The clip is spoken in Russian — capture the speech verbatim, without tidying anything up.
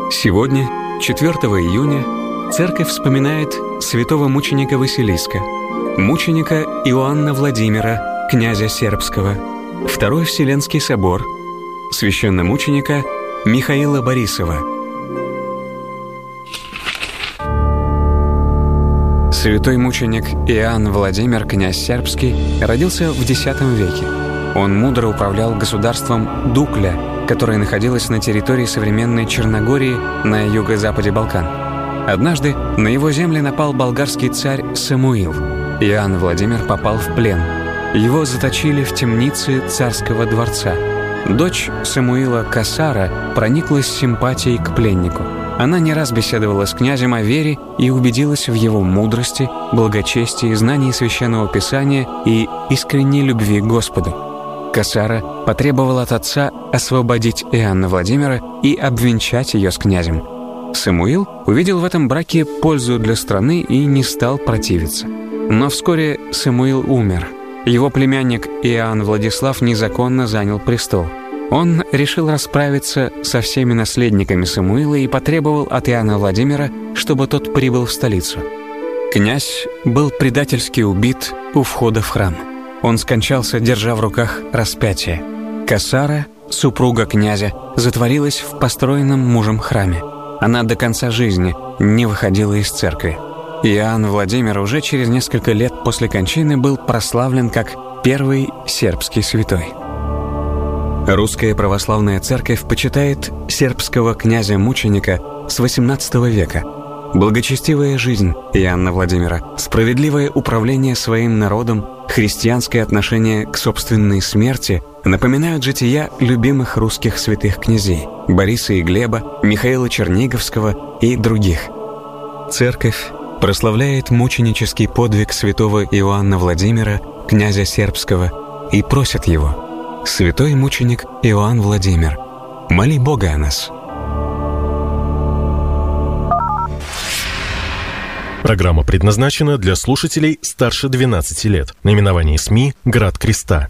Сегодня, четвёртого июня, Церковь вспоминает святого мученика Василиска, мученика Иоанна Владимира, князя Сербского, Второй Вселенский собор, священномученика Михаила Борисова. Святой мученик Иоанн Владимир, князь Сербский, родился в десятом веке. Он мудро управлял государством Дукля, которое находилось на территории современной Черногории на юго-западе Балкан. Однажды на его земли напал болгарский царь Самуил. Иоанн Владимир попал в плен. Его заточили в темнице царского дворца. Дочь Самуила Касара прониклась симпатией к пленнику. Она не раз беседовала с князем о вере и убедилась в его мудрости, благочестии, знании Священного Писания и искренней любви к Господу. Касара потребовала от отца освободить Иоанна Владимира и обвенчать ее с князем. Самуил увидел в этом браке пользу для страны и не стал противиться. Но вскоре Самуил умер. Его племянник Иоанн Владислав незаконно занял престол. Он решил расправиться со всеми наследниками Самуила и потребовал от Иоанна Владимира, чтобы тот прибыл в столицу. Князь был предательски убит у входа в храм. Он скончался, держа в руках распятие. Касара, супруга князя, затворилась в построенном мужем храме. Она до конца жизни не выходила из церкви. Иоанн Владимир уже через несколько лет после кончины был прославлен как первый сербский святой. Русская православная церковь почитает сербского князя-мученика с восемнадцатого века. Благочестивая жизнь Иоанна Владимира, справедливое управление своим народом, христианское отношение к собственной смерти напоминают жития любимых русских святых князей Бориса и Глеба, Михаила Черниговского и других. Церковь прославляет мученический подвиг святого Иоанна Владимира, князя Сербского, и просит его: «Святой мученик Иоанн Владимир, моли Бога о нас». Программа предназначена для слушателей старше двенадцати лет. Наименование СМИ «Град Креста».